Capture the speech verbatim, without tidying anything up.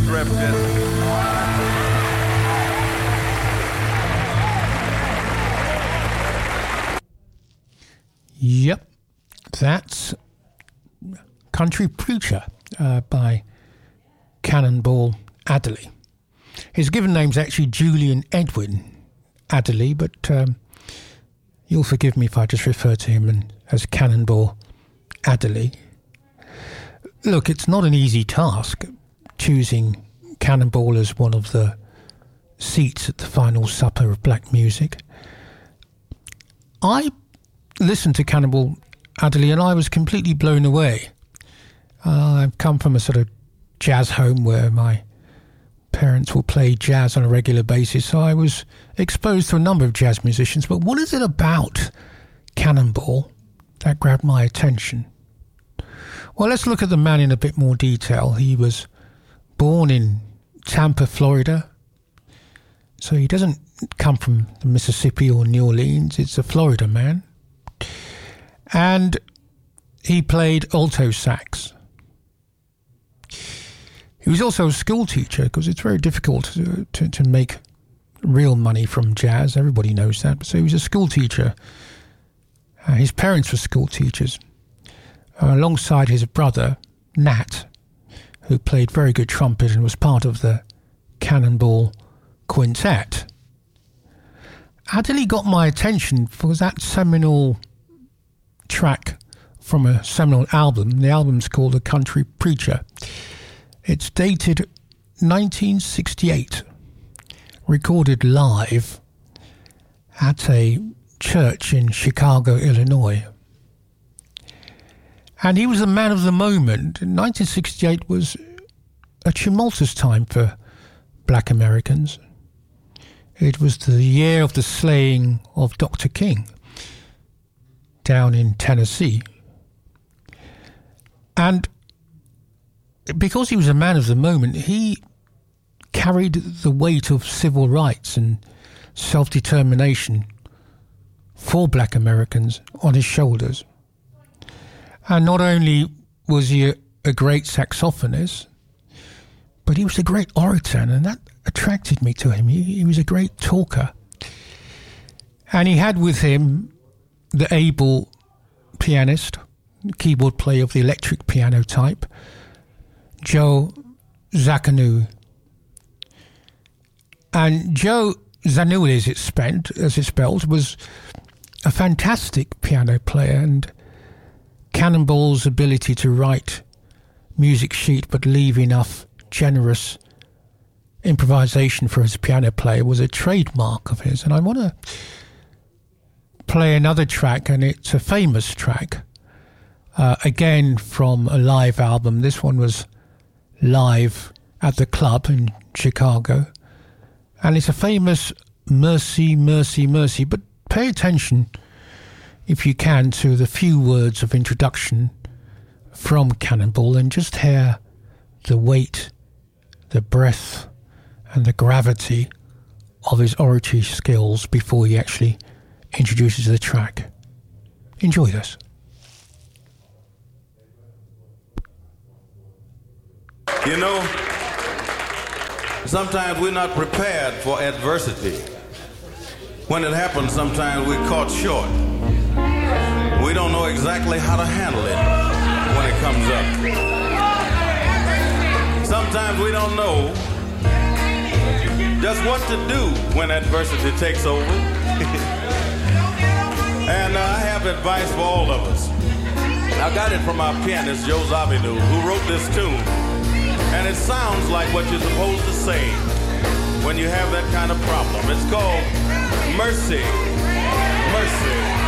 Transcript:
rep yet. Yep, that's Country Preacher uh, by Cannonball Adderley. His given name's actually Julian Edwin Adderley, but um, you'll forgive me if I just refer to him in, as Cannonball Adderley. Look, it's not an easy task choosing Cannonball as one of the seats at the final supper of black music. I listened to Cannonball Adderley and I was completely blown away. Uh, I've come from a sort of jazz home where my parents will play jazz on a regular basis, so I was exposed to a number of jazz musicians, but what is it about Cannonball that grabbed my attention? Well, let's look at the man in a bit more detail. He was born in Tampa, Florida, so he doesn't come from the Mississippi or New Orleans. It's a Florida man. And he played alto sax. He was also a school teacher because it's very difficult to, to, to make real money from jazz. Everybody knows that. So he was a school teacher. Uh, his parents were school teachers. Uh, alongside his brother, Nat, who played very good trumpet and was part of the Cannonball Quintet. Adderley got my attention for that seminal track from a seminal album. The album's called A Country Preacher. It's dated nineteen sixty-eight, recorded live at a church in Chicago, Illinois. And he was a man of the moment. nineteen sixty-eight was a tumultuous time for black Americans. It was the year of the slaying of Doctor King down in Tennessee. And because he was a man of the moment, he carried the weight of civil rights and self-determination for black Americans on his shoulders. And not only was he a, a great saxophonist, but he was a great orator, and that attracted me to him. He, he was a great talker. And he had with him the able pianist, keyboard player of the electric piano type, Joe Zawinul. And Joe Zawinul, as it's spelled, as it's spelled, was a fantastic piano player, and Cannonball's ability to write music sheet but leave enough generous improvisation for his piano player was a trademark of his. And I want to play another track, and it's a famous track, uh, again from a live album. This one was live at the club in Chicago, and it's a famous Mercy, Mercy, Mercy. But pay attention, if you can, to the few words of introduction from Cannonball and just hear the weight, the breadth and the gravity of his oratory skills before he actually introduces the track. Enjoy this. You know, sometimes we're not prepared for adversity. When it happens, sometimes we're caught short. We don't know exactly how to handle it when it comes up. Sometimes we don't know just what to do when adversity takes over. And uh, I have advice for all of us. I got it from our pianist, Joe Zawinul, who wrote this tune. And it sounds like what you're supposed to say when you have that kind of problem. It's called Mercy, Mercy.